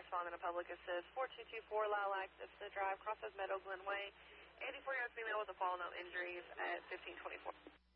responding to Public Assist, 4224 Lilac, Vista Drive, Crossroads Meadow, Glenway. 84-year-old female with a fall, no injuries at 1524.